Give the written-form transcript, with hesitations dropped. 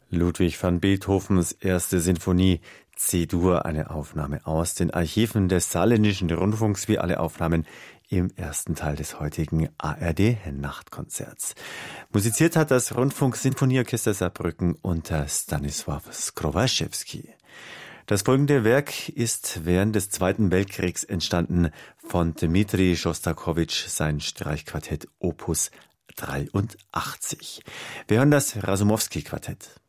Ludwig van Beethovens erste Sinfonie C-Dur, eine Aufnahme aus den Archiven des Saarländischen Rundfunks, wie alle Aufnahmen im ersten Teil des heutigen ARD-Nachtkonzerts. Musiziert hat das Rundfunk-Sinfonieorchester Saarbrücken unter Stanisław Skrowaschewski. Das folgende Werk ist während des Zweiten Weltkriegs entstanden, von Dmitri Schostakowitsch, sein Streichquartett Opus 83. Wir hören das Rasumowski-Quartett.